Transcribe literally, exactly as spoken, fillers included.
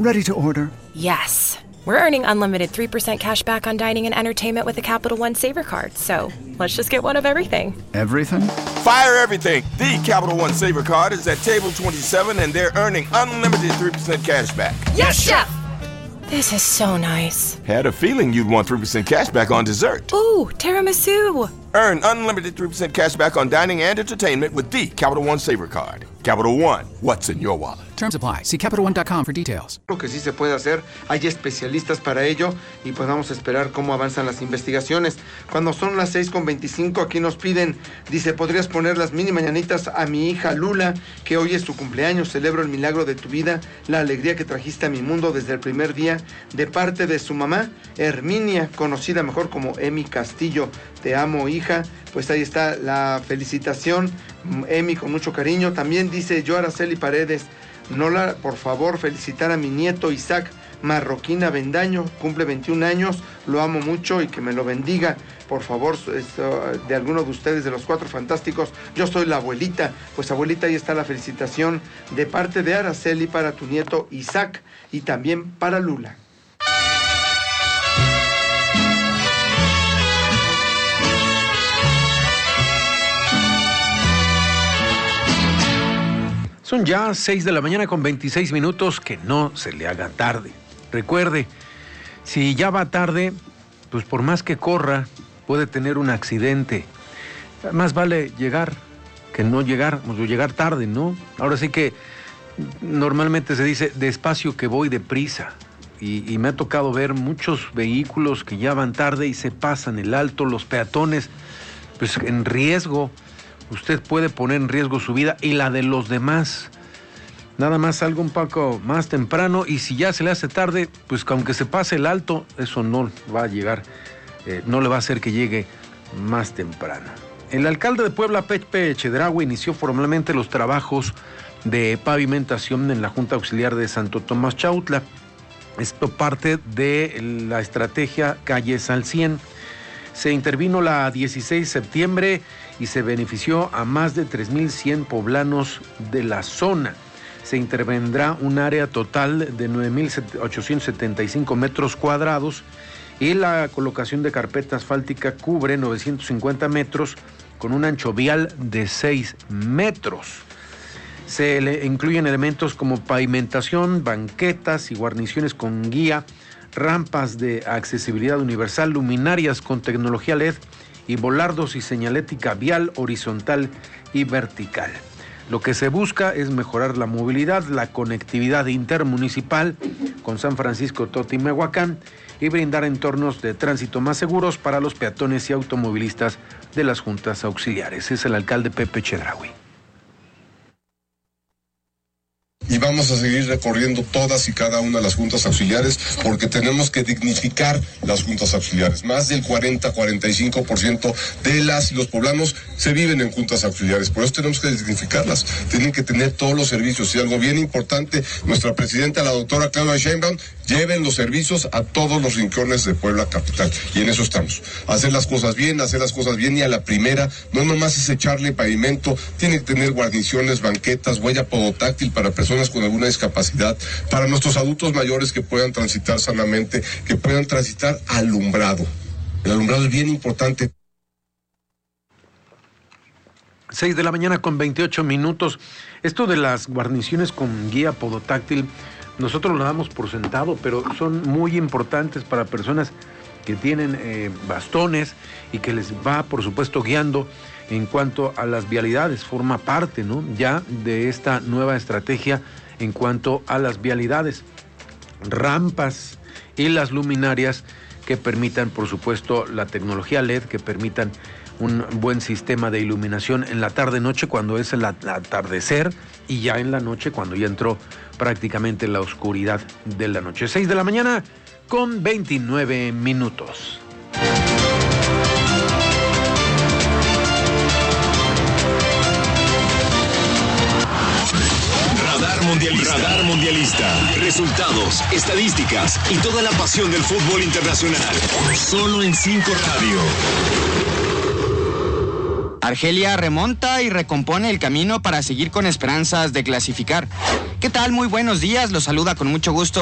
Ready to order. Yes. We're earning unlimited three percent cash back on dining and entertainment with the Capital One Saver Card. So let's just get one of everything. Everything? Fire everything. The Capital One Saver Card is at table twenty-seven and they're earning unlimited three percent cash back. Yes, Chef! This is so nice. Had a feeling you'd want three percent cash back on dessert. Ooh, tiramisu. Earn unlimited three percent cash back on dining and entertainment with the Capital One Saver Card. Capital One, what's in your wallet? Terms apply. See Capital One dot com for details. Lo que sí se puede hacer, hay especialistas para ello y pues vamos a esperar cómo avanzan las investigaciones. Cuando son las seis con veinticinco, aquí nos piden, dice, ¿podrías poner las mini mañanitas a mi hija Lula, que hoy es su cumpleaños? Celebro el milagro de tu vida, la alegría que trajiste a mi mundo desde el primer día, de parte de su mamá, Herminia, conocida mejor como Emi Castillo. Te amo, hija. Pues ahí está la felicitación, Emi, con mucho cariño. También dice yo, Araceli Paredes, Nola, por favor, felicitar a mi nieto Isaac Marroquín Avendaño, cumple veintiún años, lo amo mucho y que me lo bendiga. Por favor, de alguno de ustedes, de los Cuatro Fantásticos, yo soy la abuelita. Pues abuelita, ahí está la felicitación de parte de Araceli para tu nieto Isaac y también para Lula. Son ya seis de la mañana con veintiséis minutos, que no se le haga tarde. Recuerde, si ya va tarde, pues por más que corra, puede tener un accidente. Más vale llegar que no llegar, o llegar tarde, ¿no? Ahora sí que normalmente se dice despacio que voy deprisa. Y, y me ha tocado ver muchos vehículos que ya van tarde y se pasan el alto, los peatones, pues en riesgo. Usted puede poner en riesgo su vida y la de los demás. Nada más salga un poco más temprano y si ya se le hace tarde, pues aunque se pase el alto, eso no va a llegar, eh, no le va a hacer que llegue más temprano. El alcalde de Puebla, Pepe Chedraui, inició formalmente los trabajos de pavimentación en la Junta Auxiliar de Santo Tomás Chautla. Esto parte de la estrategia Calles al cien. Se intervino la dieciséis de septiembre y se benefició a más de tres mil cien poblanos de la zona. Se intervendrá un área total de nueve mil ochocientos setenta y cinco metros cuadrados y la colocación de carpeta asfáltica cubre novecientos cincuenta metros con un ancho vial de seis metros. Se le incluyen elementos como pavimentación, banquetas y guarniciones con guía, rampas de accesibilidad universal, luminarias con tecnología L E D y volardos y señalética vial horizontal y vertical. Lo que se busca es mejorar la movilidad, la conectividad intermunicipal con San Francisco Totimehuacán y brindar entornos de tránsito más seguros para los peatones y automovilistas de las juntas auxiliares. Es el alcalde Pepe Chedraui. Y vamos a seguir recorriendo todas y cada una de las juntas auxiliares porque tenemos que dignificar las juntas auxiliares. Más del cuarenta a cuarenta y cinco por ciento de las y los poblanos se viven en juntas auxiliares. Por eso tenemos que dignificarlas. Tienen que tener todos los servicios. Y algo bien importante, nuestra presidenta, la doctora Claudia Sheinbaum, lleven los servicios a todos los rincones de Puebla capital. Y en eso estamos. Hacer las cosas bien, hacer las cosas bien y a la primera. No nomás es echarle pavimento. Tiene que tener guarniciones, banquetas, huella podotáctil para personas con alguna discapacidad, para nuestros adultos mayores que puedan transitar sanamente, que puedan transitar alumbrado. El alumbrado es bien importante. seis de la mañana con veintiocho minutos. Esto de las guarniciones con guía podotáctil, nosotros lo damos por sentado, pero son muy importantes para personas que tienen eh, bastones y que les va, por supuesto, guiando en cuanto a las vialidades. Forma parte, ¿no?, ya de esta nueva estrategia en cuanto a las vialidades, rampas y las luminarias que permitan, por supuesto, la tecnología L E D, que permitan un buen sistema de iluminación en la tarde-noche cuando es el atardecer y ya en la noche cuando ya entró prácticamente la oscuridad de la noche. seis de la mañana con veintinueve minutos. Radar Mundialista. Radar Mundialista. Resultados, estadísticas y toda la pasión del fútbol internacional. Solo en cinco Radio. Argelia remonta y recompone el camino para seguir con esperanzas de clasificar. ¿Qué tal? Muy buenos días. Los saluda con mucho gusto